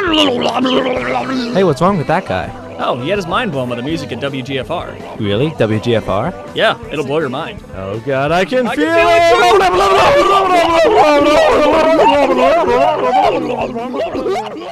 Hey, what's wrong with that guy? Oh, he had his mind blown by the music at WGFR. Really? WGFR? Yeah, it'll blow your mind. Oh god, I can feel can feel it!